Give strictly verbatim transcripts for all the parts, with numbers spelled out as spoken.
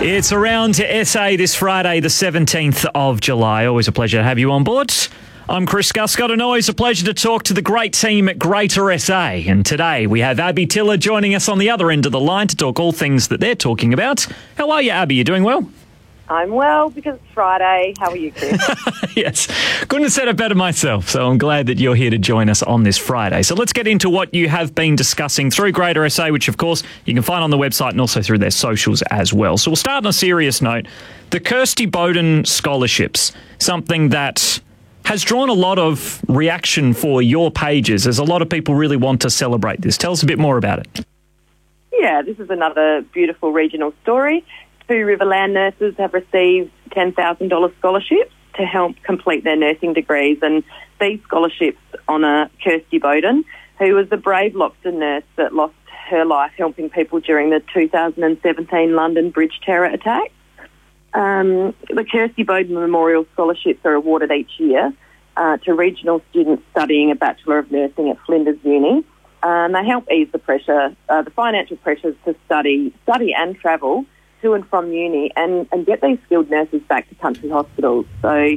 It's around to S A this Friday, the seventeenth of July. Always a pleasure to have you on board. I'm Chris Guscott, and always a pleasure to talk to the great team at Greater S A. And today we have Abby Tiller joining us on the other end of the line to talk all things that they're talking about. How are you, Abby? You doing well? I'm well because it's Friday. How are you, Chris? Yes, couldn't have said it better myself, so I'm glad that you're here to join us on this Friday. So let's get into what you have been discussing through Greater S A, which of course you can find on the website and also through their socials as well. So we'll start on a serious note. The Kirsty Bowden scholarships, something that has drawn a lot of reaction for your pages, as a lot of people really want to celebrate this. Tell us a bit more about it. Yeah, this is another beautiful regional story. Two Riverland nurses have received ten thousand dollars scholarships to help complete their nursing degrees, and these scholarships honour Kirsty Bowden, who was the brave Loxton nurse that lost her life helping people during the two thousand seventeen London Bridge terror attacks. Um, the Kirsty Bowden Memorial Scholarships are awarded each year uh, to regional students studying a Bachelor of Nursing at Flinders Uni. Um, they help ease the pressure, uh, the financial pressures to study, study and travel to and from uni, and, and get these skilled nurses back to country hospitals. So,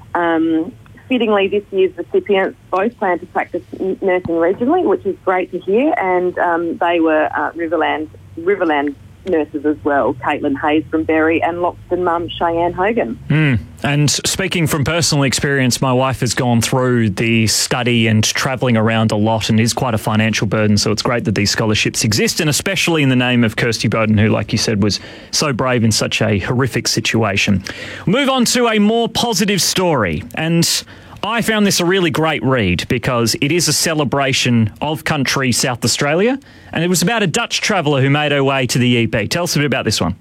um, fittingly, this year's recipients both plan to practice nursing regionally, which is great to hear, and um, they were uh, Riverland Riverland nurses as well, Caitlin Hayes from Berry and Loxton mum Cheyenne Hogan. Mm. And speaking from personal experience, my wife has gone through the study and travelling around a lot, and is quite a financial burden, so it's great that these scholarships exist, and especially in the name of Kirsty Bowden, who, like you said, was so brave in such a horrific situation. Move on to a more positive story, and I found this a really great read because it is a celebration of country South Australia, and it was about a Dutch traveller who made her way to the E P. Tell us a bit about this one.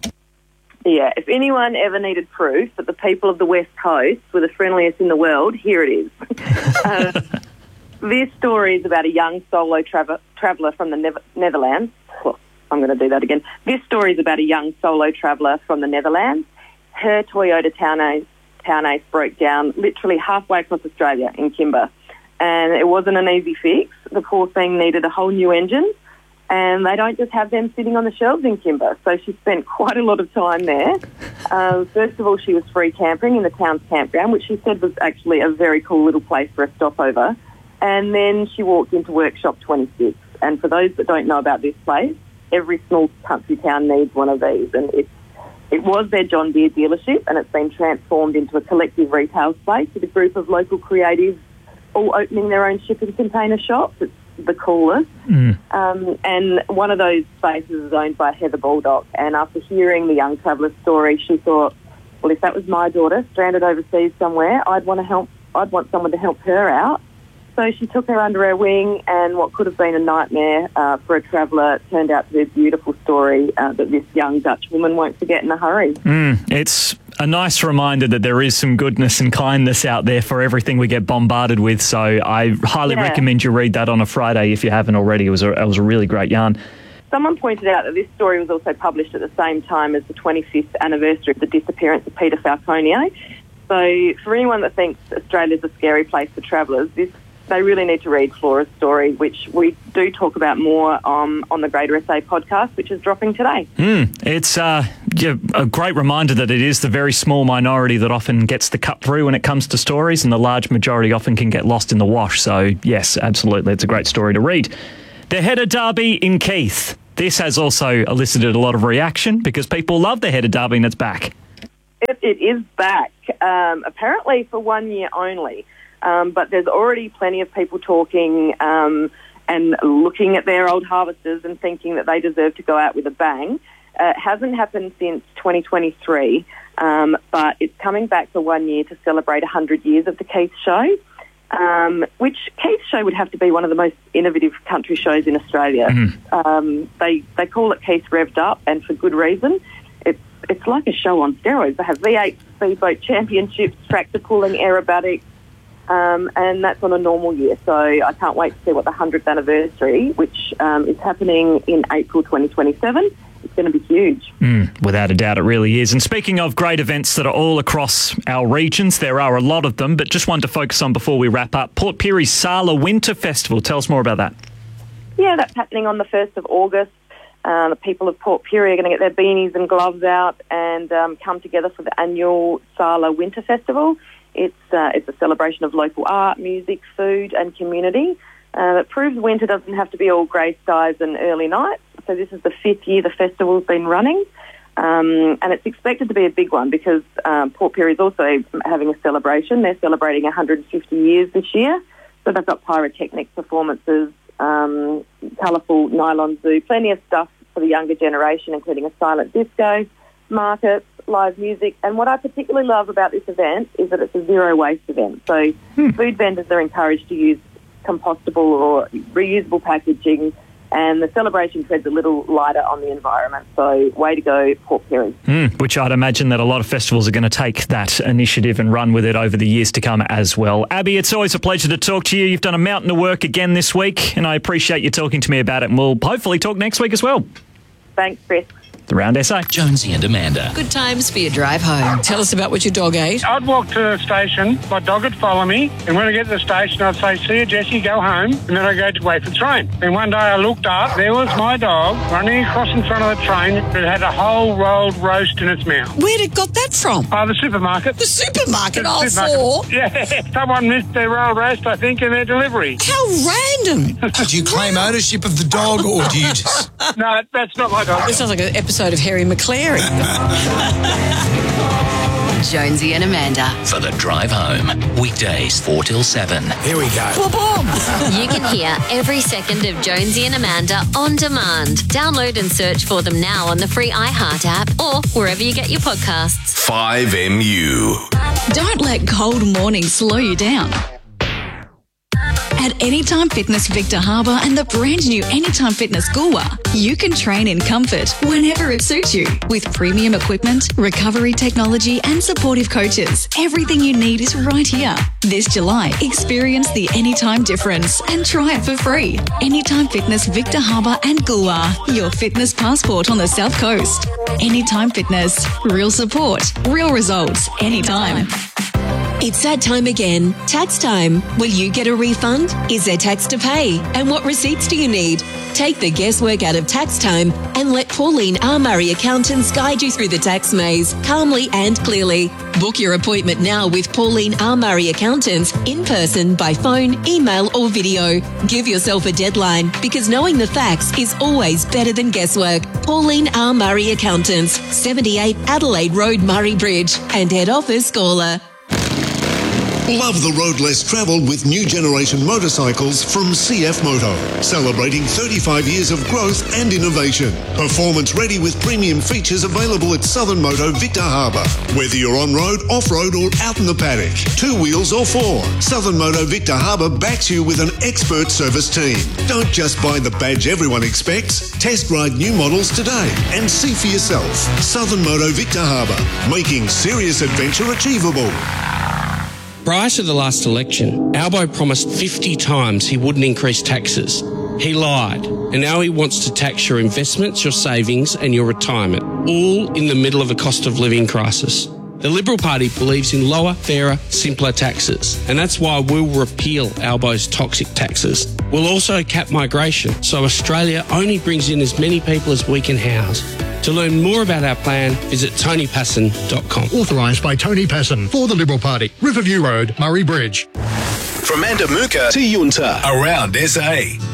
Yeah, if anyone ever needed proof that the people of the West Coast were the friendliest in the world, here it is. uh, this story is about a young solo tra- traveller from the ne- Netherlands. Oh, I'm going to do that again. This story is about a young solo traveller from the Netherlands. Her Toyota Town Ace Town Ace broke down literally halfway across Australia in Kimber, and it wasn't an easy fix. The poor thing needed a whole new engine, and they don't just have them sitting on the shelves in Kimber, so she spent quite a lot of time there. Um, first of all, she was free camping in the town's campground, which she said was actually a very cool little place for a stopover, and then she walked into Workshop twenty-six, and for those that don't know about this place, every small country town needs one of these, and it's It was their John Deere dealership, and it's been transformed into a collective retail space with a group of local creatives all opening their own shipping container shops. It's the coolest. Mm. Um, and one of those spaces is owned by Heather Baldock. And after hearing the young traveller's story, she thought, well, if that was my daughter stranded overseas somewhere, I'd want to help. I'd want someone to help her out. So she took her under her wing, and what could have been a nightmare uh, for a traveller turned out to be a beautiful story uh, that this young Dutch woman won't forget in a hurry. Mm, it's a nice reminder that there is some goodness and kindness out there for everything we get bombarded with. So I highly yeah. recommend you read that on a Friday if you haven't already. It was a, it was a really great yarn. Someone pointed out that this story was also published at the same time as the twenty-fifth anniversary of the disappearance of Peter Falcone. So for anyone that thinks Australia's a scary place for travellers, this they really need to read Flora's story, which we do talk about more um, on the Greater S A podcast, which is dropping today. Mm, it's uh, yeah, a great reminder that it is the very small minority that often gets the cut through when it comes to stories, and the large majority often can get lost in the wash. So, yes, absolutely, it's a great story to read. The Header Derby in Keith. This has also elicited a lot of reaction because people love the Header Derby, and it's back. It, it is back, um, apparently for one year only. Um, but there's already plenty of people talking um, and looking at their old harvesters and thinking that they deserve to go out with a bang. Uh, it hasn't happened since twenty twenty-three, um, but it's coming back for one year to celebrate one hundred years of the Keith Show, um, which Keith Show would have to be one of the most innovative country shows in Australia. Mm-hmm. Um, they they call it Keith Revved Up, and for good reason. It's it's like a show on steroids. They have V eight speedboat championships, tractor pulling, aerobatics, Um, and that's on a normal year. So I can't wait to see what the one hundredth anniversary, which um, is happening in April twenty twenty-seven, it's going to be huge. Mm, without a doubt, it really is. And speaking of great events that are all across our regions, there are a lot of them, but just one to focus on before we wrap up. Port Pirie's Sala Winter Festival. Tell us more about that. Yeah, that's happening on the first of August. Uh, the people of Port Pirie are going to get their beanies and gloves out and um, come together for the annual Sala Winter Festival. It's uh, it's a celebration of local art, music, food and community. Uh, that proves winter doesn't have to be all grey skies and early nights. So this is the fifth year the festival's been running. Um, and it's expected to be a big one because um, Port Pirie is also having a celebration. They're celebrating one hundred fifty years this year. So they've got pyrotechnic performances, um, colourful nylon zoo, plenty of stuff for the younger generation, including a silent disco, markets, live music. And what I particularly love about this event is that it's a zero waste event. So hmm. food vendors are encouraged to use compostable or reusable packaging, and the celebration treads a little lighter on the environment. So way to go, Port Pirie. Mm, which I'd imagine that a lot of festivals are going to take that initiative and run with it over the years to come as well. Abby, it's always a pleasure to talk to you. You've done a mountain of work again this week, and I appreciate you talking to me about it, and we'll hopefully talk next week as well. Thanks, Chris. The Round S A. Jonesy and Amanda. Good times for your drive home. Tell us about what your dog ate. I'd walk to the station, my dog would follow me, and when I get to the station, I'd say, see you, Jessie, go home, and then I'd go to wait for the train. And one day I looked up, there was my dog running across in front of the train. It had a whole rolled roast in its mouth. Where did it got that from? Oh, the supermarket. The supermarket, The oh, supermarket. for? Yeah, someone missed their rolled roast, I think, in their delivery. How random. Do you claim ownership of the dog, or do you just... No, that's not my dog. This sounds like an episode of Harry McClary. Jonesy and Amanda. For the drive home. Weekdays four till seven. Here we go. Boom, boom. You can hear every second of Jonesy and Amanda on demand. Download and search for them now on the free iHeart app or wherever you get your podcasts. five M U. Don't let cold mornings slow you down. At Anytime Fitness Victor Harbour and the brand new Anytime Fitness Goolwa, you can train in comfort whenever it suits you. With premium equipment, recovery technology and supportive coaches, everything you need is right here. This July, experience the Anytime difference and try it for free. Anytime Fitness Victor Harbour and Goolwa, your fitness passport on the South Coast. Anytime Fitness, real support, real results, anytime. It's that time again. Tax time. Will you get a refund? Is there tax to pay? And what receipts do you need? Take the guesswork out of tax time and let Pauline R. Murray Accountants guide you through the tax maze calmly and clearly. Book your appointment now with Pauline R. Murray Accountants in person, by phone, email or video. Give yourself a deadline because knowing the facts is always better than guesswork. Pauline R. Murray Accountants, seventy-eight Adelaide Road, Murray Bridge, and head office Gawler. Love the road less travelled with new generation motorcycles from C F Moto, celebrating thirty-five years of growth and innovation. Performance ready with premium features available at Southern Moto Victor Harbour. Whether you're on-road, off-road or out in the paddock, two wheels or four, Southern Moto Victor Harbour backs you with an expert service team. Don't just buy the badge everyone expects. Test ride new models today and see for yourself. Southern Moto Victor Harbour, making serious adventure achievable. Prior to the last election, Albo promised fifty times he wouldn't increase taxes. He lied, and now he wants to tax your investments, your savings and your retirement, all in the middle of a cost of living crisis. The Liberal Party believes in lower, fairer, simpler taxes, and that's why we'll repeal Albo's toxic taxes. We'll also cap migration, so Australia only brings in as many people as we can house. To learn more about our plan, visit tony passon dot com. Authorised by Tony Passon for the Liberal Party. Riverview Road, Murray Bridge. From Mandamuka to Yunta, around S A.